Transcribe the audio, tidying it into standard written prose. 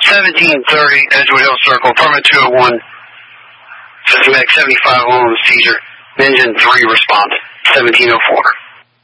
1730 Edgewood Hill Circle, apartment 201. Systematic 75 along the seizure. Engine 3 responded. 1704.